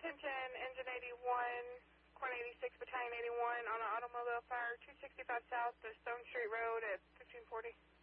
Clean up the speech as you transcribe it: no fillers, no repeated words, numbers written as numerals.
Attention, Engine 81, Corn 86, Battalion 81 on an automobile fire, 265 South to Stone Street Road at 1540.